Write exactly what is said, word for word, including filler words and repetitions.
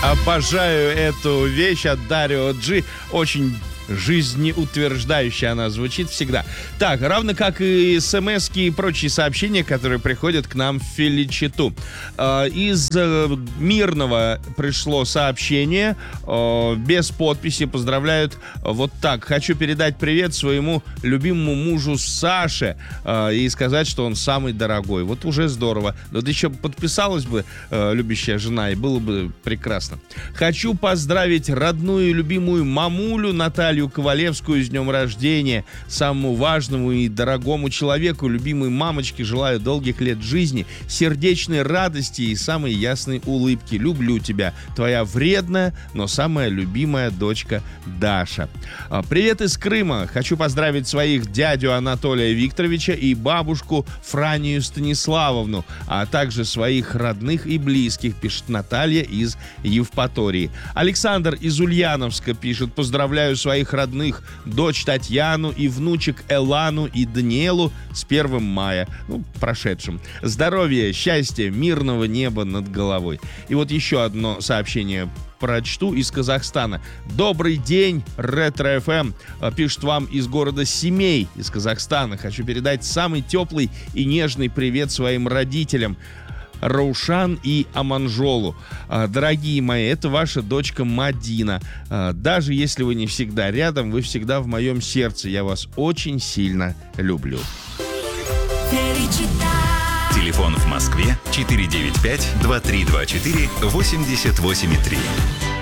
Обожаю эту вещь от Дарио Джи. Очень жизнеутверждающая она звучит всегда. Так, равно как и смс-ки и прочие сообщения, которые приходят к нам в Филичиту. Э, из э, Мирного пришло сообщение э, без подписи. Поздравляют вот так. Хочу передать привет своему любимому мужу Саше э, и сказать, что он самый дорогой. Вот уже здорово. Но вот еще подписалась бы э, любящая жена, и было бы прекрасно. Хочу поздравить родную и любимую мамулю Наталью Ковалевскую с днем рождения. Самому важному и дорогому человеку, любимой мамочке, желаю долгих лет жизни, сердечной радости и самой ясной улыбки. Люблю тебя. Твоя вредная, но самая любимая дочка Даша. Привет из Крыма. Хочу поздравить своих дядю Анатолия Викторовича и бабушку Франию Станиславовну, а также своих родных и близких, пишет Наталья из Евпатории. Александр из Ульяновска пишет: поздравляю своих родных, дочь Татьяну и внучек Элану и Даниэлу с первым мая, ну, прошедшим. Здоровья, счастья, мирного неба над головой. И вот еще одно сообщение прочту из Казахстана. Добрый день, Ретро эф эм. Пишет вам из города Семей, из Казахстана. Хочу передать самый теплый и нежный привет своим родителям Раушан и Аманжолу. Дорогие мои, это ваша дочка Мадина. Даже если вы не всегда рядом, вы всегда в моем сердце. Я вас очень сильно люблю. Телефон в Москве четыре девять пять два три два четыре восемьдесят восемь три.